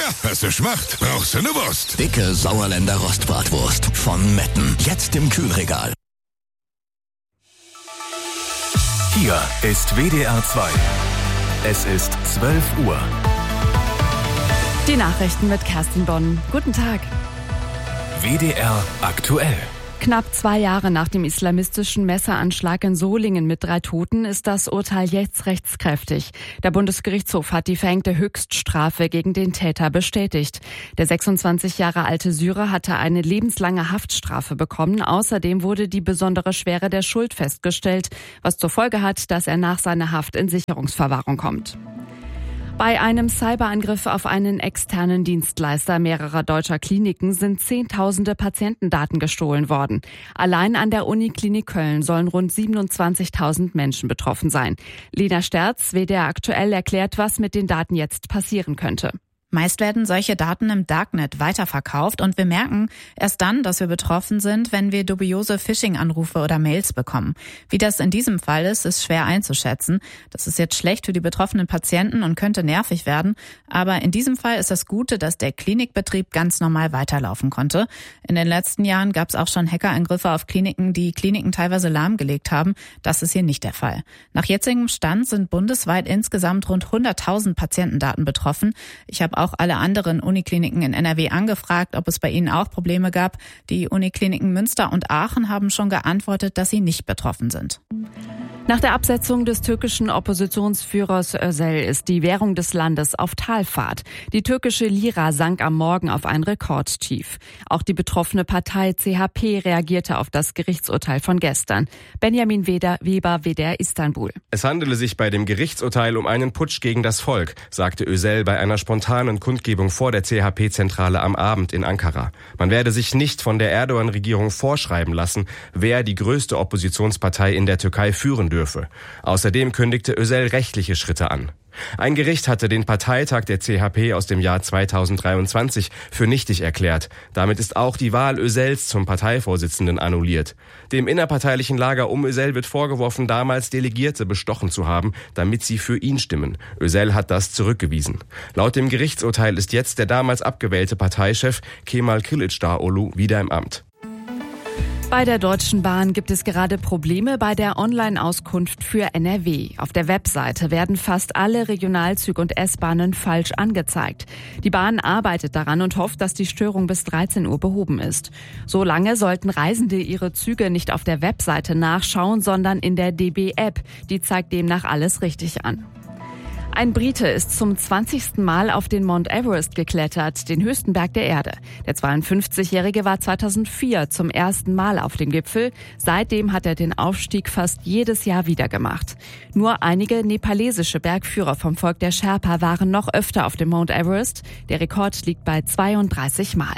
hast du Schmacht? Brauchst du eine Wurst? Dicke Sauerländer Rostbratwurst von Metten. Jetzt im Kühlregal. Hier ist WDR 2. Es ist 12 Uhr. Die Nachrichten mit Kerstin Bonn. Guten Tag. WDR aktuell. Knapp 2 Jahre nach dem islamistischen Messeranschlag in Solingen mit 3 Toten ist das Urteil jetzt rechtskräftig. Der Bundesgerichtshof hat die verhängte Höchststrafe gegen den Täter bestätigt. Der 26 Jahre alte Syrer hatte eine lebenslange Haftstrafe bekommen. Außerdem wurde die besondere Schwere der Schuld festgestellt, was zur Folge hat, dass er nach seiner Haft in Sicherungsverwahrung kommt. Bei einem Cyberangriff auf einen externen Dienstleister mehrerer deutscher Kliniken sind Zehntausende Patientendaten gestohlen worden. Allein an der Uniklinik Köln sollen rund 27.000 Menschen betroffen sein. Lena Sterz, WDR aktuell, erklärt, was mit den Daten jetzt passieren könnte. Meist werden solche Daten im Darknet weiterverkauft und wir merken erst dann, dass wir betroffen sind, wenn wir dubiose Phishing-Anrufe oder Mails bekommen. Wie das in diesem Fall ist schwer einzuschätzen. Das ist jetzt schlecht für die betroffenen Patienten und könnte nervig werden. Aber in diesem Fall ist das Gute, dass der Klinikbetrieb ganz normal weiterlaufen konnte. In den letzten Jahren gab es auch schon Hackerangriffe auf Kliniken, die Kliniken teilweise lahmgelegt haben. Das ist hier nicht der Fall. Nach jetzigem Stand sind bundesweit insgesamt rund 100.000 Patientendaten betroffen. Ich habe auch alle anderen Unikliniken in NRW angefragt, ob es bei ihnen auch Probleme gab. Die Unikliniken Münster und Aachen haben schon geantwortet, dass sie nicht betroffen sind. Nach der Absetzung des türkischen Oppositionsführers Özel ist die Währung des Landes auf Talfahrt. Die türkische Lira sank am Morgen auf ein Rekordtief. Auch die betroffene Partei CHP reagierte auf das Gerichtsurteil von gestern. Benjamin Weber, WDR Istanbul. Es handele sich bei dem Gerichtsurteil um einen Putsch gegen das Volk, sagte Özel bei einer spontanen Kundgebung vor der CHP-Zentrale am Abend in Ankara. Man werde sich nicht von der Erdogan-Regierung vorschreiben lassen, wer die größte Oppositionspartei in der Türkei führen dürfe. Außerdem kündigte Özel rechtliche Schritte an. Ein Gericht hatte den Parteitag der CHP aus dem Jahr 2023 für nichtig erklärt. Damit ist auch die Wahl Özels zum Parteivorsitzenden annulliert. Dem innerparteilichen Lager um Özel wird vorgeworfen, damals Delegierte bestochen zu haben, damit sie für ihn stimmen. Özel hat das zurückgewiesen. Laut dem Gerichtsurteil ist jetzt der damals abgewählte Parteichef Kemal Kılıçdaroğlu wieder im Amt. Bei der Deutschen Bahn gibt es gerade Probleme bei der Online-Auskunft für NRW. Auf der Webseite werden fast alle Regionalzüge und S-Bahnen falsch angezeigt. Die Bahn arbeitet daran und hofft, dass die Störung bis 13 Uhr behoben ist. Solange sollten Reisende ihre Züge nicht auf der Webseite nachschauen, sondern in der DB-App. Die zeigt demnach alles richtig an. Ein Brite ist zum 20. Mal auf den Mount Everest geklettert, den höchsten Berg der Erde. Der 52-Jährige war 2004 zum ersten Mal auf dem Gipfel. Seitdem hat er den Aufstieg fast jedes Jahr wieder gemacht. Nur einige nepalesische Bergführer vom Volk der Sherpa waren noch öfter auf dem Mount Everest. Der Rekord liegt bei 32 Mal.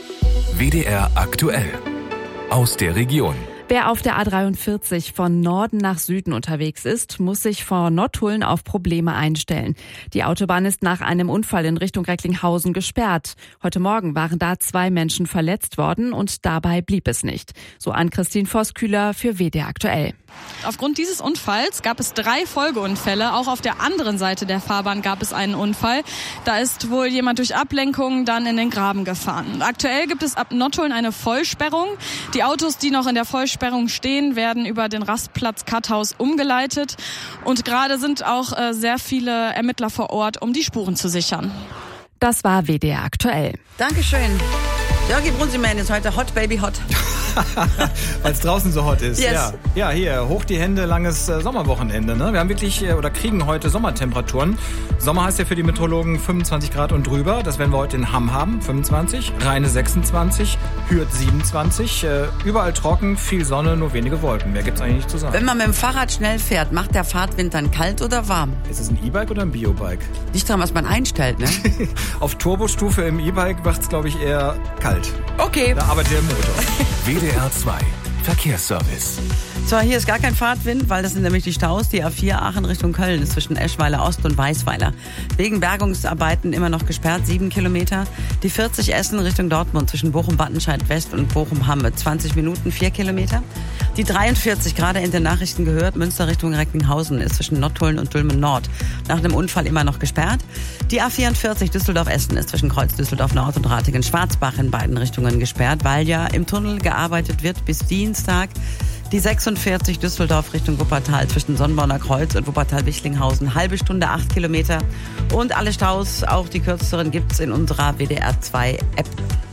WDR aktuell. Aus der Region. Wer auf der A43 von Norden nach Süden unterwegs ist, muss sich vor Nottuln auf Probleme einstellen. Die Autobahn ist nach einem Unfall in Richtung Recklinghausen gesperrt. Heute Morgen waren da 2 Menschen verletzt worden und dabei blieb es nicht. So Ann-Christine Vosskühler für WDR aktuell. Aufgrund dieses Unfalls gab es 3 Folgeunfälle. Auch auf der anderen Seite der Fahrbahn gab es einen Unfall. Da ist wohl jemand durch Ablenkung dann in den Graben gefahren. Aktuell gibt es ab Nottuln eine Vollsperrung. Die Autos, die noch in der Vollsperrung stehen, werden über den Rastplatz Katthaus umgeleitet. Und gerade sind auch sehr viele Ermittler vor Ort, um die Spuren zu sichern. Das war WDR aktuell. Dankeschön. Jörgi Brunziman ist heute hot, baby hot. Weil es draußen so hot ist. Yes. Ja, hier, hoch die Hände, langes Sommerwochenende. Ne? Wir haben wirklich oder kriegen heute Sommertemperaturen. Sommer heißt ja für die Meteorologen 25 Grad und drüber. Das werden wir heute in Hamm haben, 25. Rheine 26, Hürth 27. Überall trocken, viel Sonne, nur wenige Wolken. Mehr gibt's eigentlich nicht zu sagen. Wenn man mit dem Fahrrad schnell fährt, macht der Fahrtwind dann kalt oder warm? Ist es ein E-Bike oder ein Biobike? Nicht dran, was man einstellt, ne? Auf Turbostufe im E-Bike macht's, glaube ich, eher kalt. Okay. Da arbeitet der Motor. WDR 2 Verkehrsservice. So, hier ist gar kein Fahrtwind, weil das sind nämlich die Staus. Die A4 Aachen Richtung Köln ist zwischen Eschweiler Ost und Weißweiler. Wegen Bergungsarbeiten immer noch gesperrt, 7 Kilometer. Die 40 Essen Richtung Dortmund zwischen Bochum-Wattenscheid West und Bochum-Hamme, 20 Minuten, 4 Kilometer. Die 43, gerade in den Nachrichten gehört, Münster Richtung Recklinghausen ist zwischen Nottuln und Dülmen Nord. Nach dem Unfall immer noch gesperrt. Die A44 Düsseldorf-Essen ist zwischen Kreuz Düsseldorf Nord und Ratingen-Schwarzbach in beiden Richtungen gesperrt, weil ja im Tunnel gearbeitet wird bis Dienstag. Die 46 Düsseldorf Richtung Wuppertal zwischen Sonnborner Kreuz und Wuppertal-Wichlinghausen, halbe Stunde, 8 Kilometer. Und alle Staus, auch die kürzeren, gibt's in unserer WDR 2 App.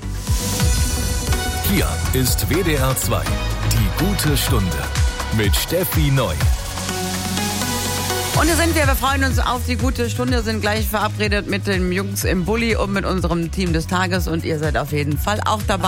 Hier ist WDR 2, die gute Stunde mit Steffi Neu. Und hier sind wir freuen uns auf die gute Stunde, sind gleich verabredet mit den Jungs im Bulli und mit unserem Team des Tages und ihr seid auf jeden Fall auch dabei.